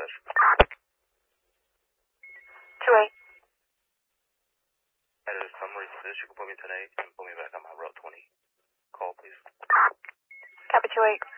this. 2-8. That is summary 6. You can put me 10-8 and put me back on my route 20. Call, please. Copy 2-8.